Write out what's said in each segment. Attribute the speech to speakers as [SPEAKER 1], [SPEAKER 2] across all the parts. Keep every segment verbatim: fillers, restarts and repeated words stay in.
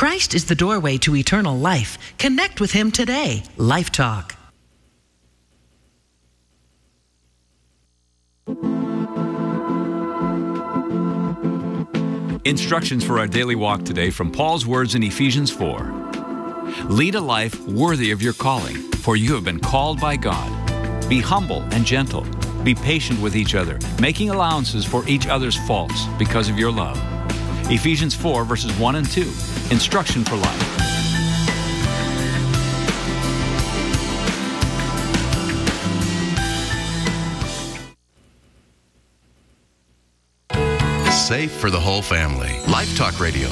[SPEAKER 1] Christ is the doorway to eternal life. Connect with Him today. Life Talk.
[SPEAKER 2] Instructions for our daily walk today from Paul's words in Ephesians four. Lead a life worthy of your calling, for you have been called by God. Be humble and gentle. Be patient with each other, making allowances for each other's faults because of your love. Ephesians four, verses one and two. Instruction for life.
[SPEAKER 3] Safe for the whole family. Life Talk Radio.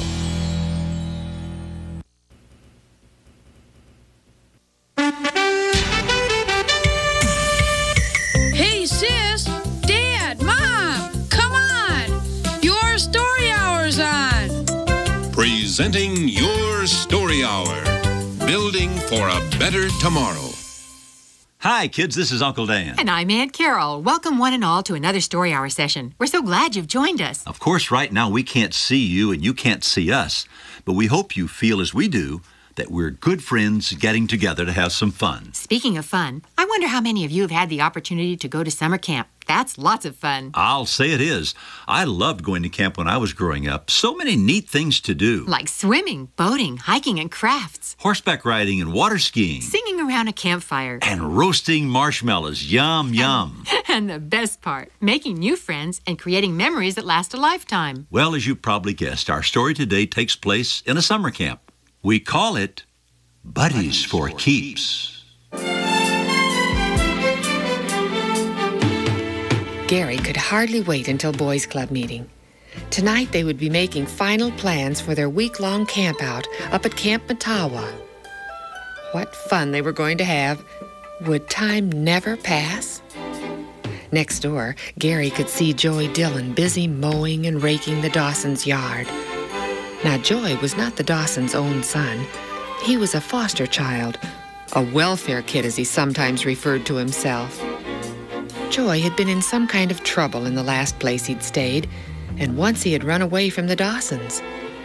[SPEAKER 4] Hey, sis, Dad, Mom, come on. Your story hour's on.
[SPEAKER 5] Presenting Your Story Hour. Building for a better tomorrow.
[SPEAKER 6] Hi, kids. This is Uncle Dan.
[SPEAKER 7] And I'm Aunt Carol. Welcome one and all to another Story Hour session. We're so glad you've joined us.
[SPEAKER 6] Of course, right now we can't see you and you can't see us, but we hope you feel as we do that we're good friends getting together to have some fun.
[SPEAKER 7] Speaking of fun, I wonder how many of you have had the opportunity to go to summer camp. That's lots of fun.
[SPEAKER 6] I'll say it is. I loved going to camp when I was growing up. So many neat things to do.
[SPEAKER 7] Like swimming, boating, hiking, and crafts.
[SPEAKER 6] Horseback riding and water skiing.
[SPEAKER 7] Singing around a campfire.
[SPEAKER 6] And roasting marshmallows. Yum, yum.
[SPEAKER 7] And the best part, making new friends and creating memories that last a lifetime.
[SPEAKER 6] Well, as you probably guessed, our story today takes place in a summer camp. We call it Buddies for Keeps.
[SPEAKER 8] Gary could hardly wait until Boys Club meeting. Tonight they would be making final plans for their week-long campout up at Camp Matawa. What fun they were going to have. Would time never pass? Next door, Gary could see Joey Dillon busy mowing and raking the Dawsons' yard. Now, Joey was not the Dawsons' own son. He was a foster child, a welfare kid as he sometimes referred to himself. Joey had been in some kind of trouble in the last place he'd stayed, and once he had run away from the Dawsons.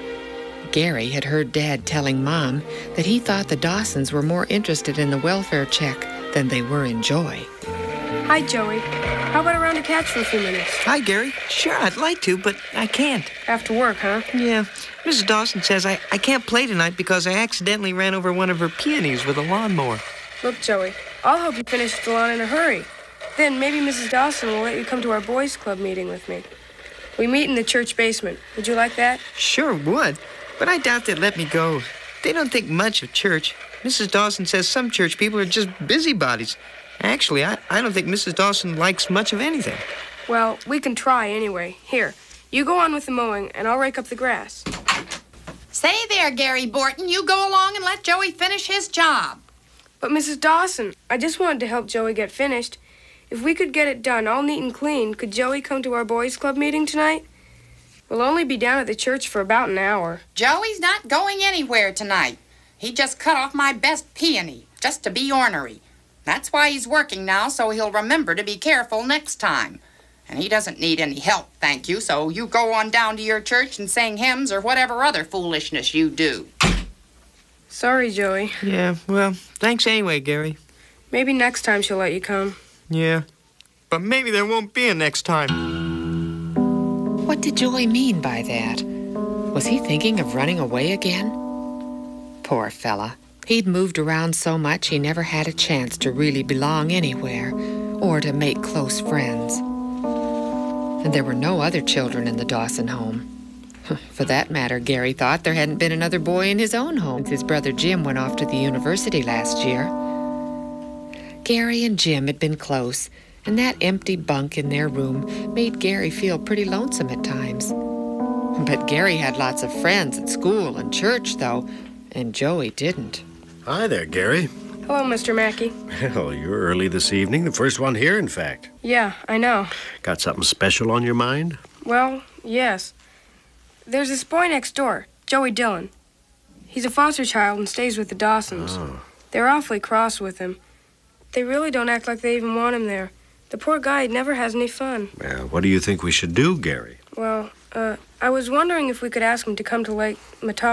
[SPEAKER 8] Gary had heard Dad telling Mom that he thought the Dawsons were more interested in the welfare check than they were in Joey.
[SPEAKER 9] Hi, Joey. How about a round of catch for a few minutes?
[SPEAKER 10] Hi, Gary. Sure, I'd like to, but I can't.
[SPEAKER 9] After work, huh?
[SPEAKER 10] Yeah. Missus Dawson says I, I can't play tonight because I accidentally ran over one of her peonies with a lawnmower.
[SPEAKER 9] Look, Joey, I'll help you finish the lawn in a hurry. Then maybe Missus Dawson will let you come to our boys' club meeting with me. We meet in the church basement. Would you like that?
[SPEAKER 10] Sure would, but I doubt they'd let me go. They don't think much of church. Missus Dawson says some church people are just busybodies. Actually, I, I don't think Missus Dawson likes much of anything.
[SPEAKER 9] Well, we can try anyway. Here, you go on with the mowing, and I'll rake up the grass.
[SPEAKER 11] Say there, Gary Borton. You go along and let Joey finish his job.
[SPEAKER 9] But, Missus Dawson, I just wanted to help Joey get finished. If we could get it done all neat and clean, could Joey come to our boys' club meeting tonight? We'll only be down at the church for about an hour.
[SPEAKER 11] Joey's not going anywhere tonight. He just cut off my best peony, just to be ornery. That's why he's working now, so he'll remember to be careful next time. And he doesn't need any help, thank you, so you go on down to your church and sing hymns or whatever other foolishness you do.
[SPEAKER 9] Sorry, Joey.
[SPEAKER 10] Yeah, well, thanks anyway, Gary.
[SPEAKER 9] Maybe next time she'll let you come.
[SPEAKER 10] Yeah, but maybe there won't be a next time.
[SPEAKER 8] What did Joey mean by that? Was he thinking of running away again? Poor fella. He'd moved around so much he never had a chance to really belong anywhere or to make close friends. And there were no other children in the Dawson home. For that matter, Gary thought there hadn't been another boy in his own home since his brother Jim went off to the university last year. Gary and Jim had been close, and that empty bunk in their room made Gary feel pretty lonesome at times. But Gary had lots of friends at school and church, though, and Joey didn't.
[SPEAKER 12] Hi there, Gary.
[SPEAKER 9] Hello, Mister Mackey.
[SPEAKER 12] Well, you're early this evening. The first one here, in fact.
[SPEAKER 9] Yeah, I know.
[SPEAKER 12] Got something special on your mind?
[SPEAKER 9] Well, yes. There's this boy next door, Joey Dillon. He's a foster child and stays with the Dawsons.
[SPEAKER 12] Oh.
[SPEAKER 9] They're awfully cross with him. They really don't act like they even want him there. The poor guy never has any fun.
[SPEAKER 12] Well, what do you think we should do, Gary?
[SPEAKER 9] Well, uh, I was wondering if we could ask him to come to Lake Matawa.